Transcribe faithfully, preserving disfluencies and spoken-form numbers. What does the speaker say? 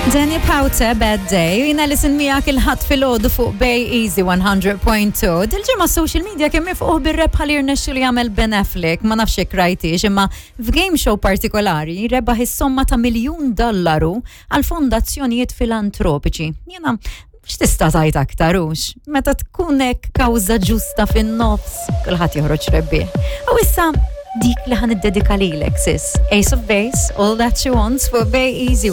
Danny Powter, Bad Day, jina listen miegħek il-ħadd fil-ħodu fuq Bay Easy one hundred point two. Dil-ġimgħa social media kemm mifquh bir-reb ħalli jirnexxu li jagħmel Ben Affleck, ma nafx hekk rajtix, imma f'game show partikolari rebaħ is-somma ta' miljun dollaru għal fondazzjonijiet filantropiċi. Jiena x'tista' tgħid aktar hux? Meta tkun hekk kawża ġusta fin-nofs, kulħadd joħroġ rebbieħ. Aw issa dik li ħan iddedika lilek sis. Ace of Base, All That She Wants for Bay Easy